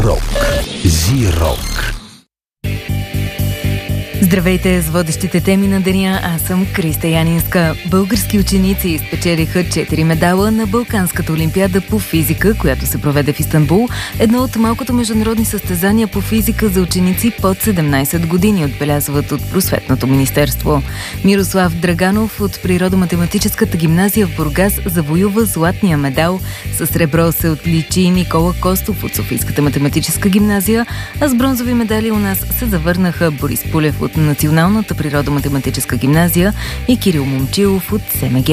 Рок. Зи-рок. Здравейте с водещите теми на деня, аз съм Криста Янинска. Български ученици спечелиха 4 медала на Балканската олимпиада по физика, която се проведе в Истанбул. Едно от малкото международни състезания по физика за ученици под 17 години, отбелязват от Просветното министерство. Мирослав Драганов от Природо-математическата гимназия в Бургас завоюва златния медал. С сребро се отличи Никола Костов от Софийската математическа гимназия, а с бронзови медали у нас се завърнаха Борис Пулев от Националната природо-математическа гимназия и Кирил Момчилов от СМГ.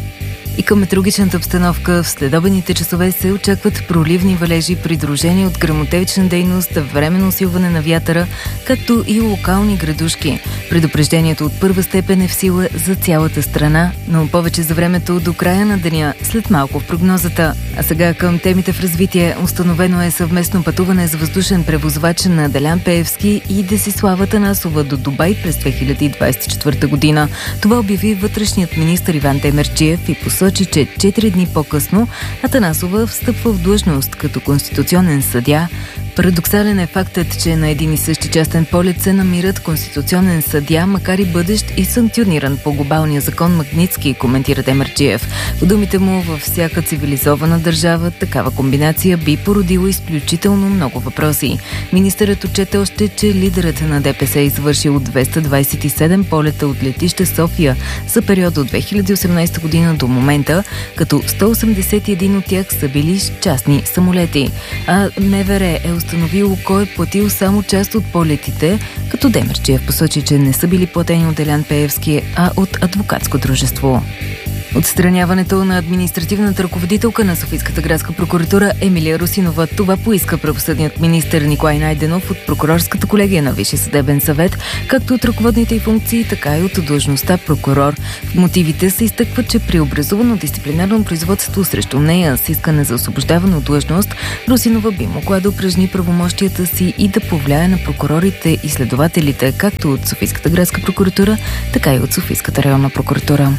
И към метеорологичната обстановка в следобедните часове се очакват проливни валежи, придружени от гръмотевична дейност, временно усилване на вятъра, както и локални градушки. Предупреждението от първа степен е в сила за цялата страна, но повече за времето до края на деня, след малко в прогнозата. А сега към темите в развитие. Установено е съвместно пътуване с въздушен превозвач на Делян Пеевски и Десислава Атанасова до Дубай през 2024 година. Това обяви вътрешният министър Иван Демерджиев и посочи, че 4 дни по-късно Атанасова встъпва в длъжност като конституционен съдия. Парадоксален е фактът, че на един и същи частен полет се намират конституционен съдия, макар и бъдещ и санкциониран по глобалния закон Магнитски, коментира Демерджиев. В думите му, във всяка цивилизована държава такава комбинация би породила изключително много въпроси. Министърът отчете още, че лидерът на ДПС е извършил 227 полета от летище София за периода от 2018 година до момента, като 181 от тях са били частни самолети. А МВР е установило кой е платил само част от полетите, като Демерджиев посочи, че не са били платени от Делян Пеевски, а от адвокатско дружество. Отстраняването на административната ръководителка на Софийската градска прокуратура Емилия Русинова. Това поиска правосъдният министър Николай Найденов от прокурорската колегия на Висшия съдебен съвет, както от ръководните й функции, така и от длъжността прокурор. В мотивите се изтъква, че при образувано дисциплинарно производство срещу нея с искане за освобождаване от длъжност, Русинова би могла да упражни правомощията си и да повлияе на прокурорите и следователите, както от Софийската градска прокуратура, така и от Софийската районна прокуратура.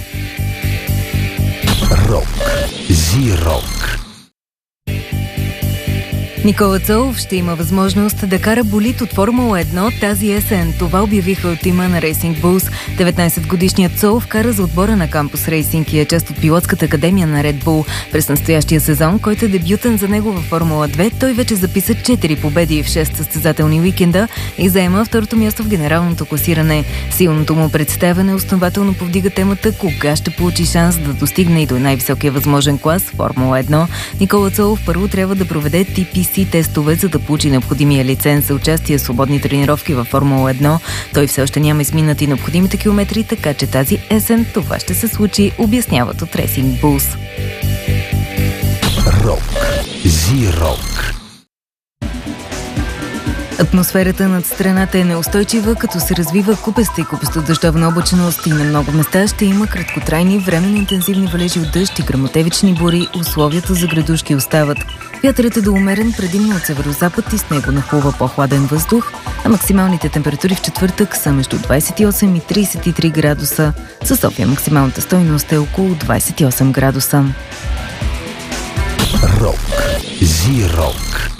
Рок. Зи-рок. Никола Цолов ще има възможност да кара болид от Формула 1 тази есен. Това обявиха от тима на Racing Bulls. 19-годишният Цолов кара за отбора на Кампус Рейсинг и е част от пилотската академия на Red Bull. През настоящия сезон, който е дебютен за него във Формула 2, той вече записа 4 победи в 6 състезателни уикенда и заема второто място в генералното класиране. Силното му представяне основателно повдига темата кога ще получи шанс да достигне и до най-високия възможен клас Формула 1. Никола Цолов първо трябва да проведе TPC тестове, за да получи необходимия лиценз за участие в свободни тренировки във Формула 1. Той все още няма изминати необходимите километри, така че тази есен това ще се случи, обясняват от Racing Bulls. Рок. Зи-рок. Атмосферата над страната е неустойчива, като се развива купеста и купесто-дъждовна облачност и на много места ще има краткотрайни временно интензивни валежи от дъжд и гръмотевични бури. Условията за градушки остават. Вятърът е доумерен, предимно от северозапад и с него нахлува по-хладен въздух, а максималните температури в четвъртък са между 28 и 33 градуса. За София максималната стойност е около 28 градуса. Рок. Зи-рок.